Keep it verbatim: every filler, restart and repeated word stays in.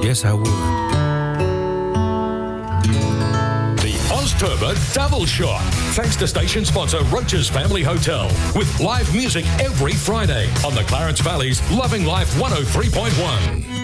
Yes, I would. The Ozturbo Double Shot. Thanks to station sponsor Roach's Family Hotel. With live music every Friday on the Clarence Valley's Loving Life one oh three point one.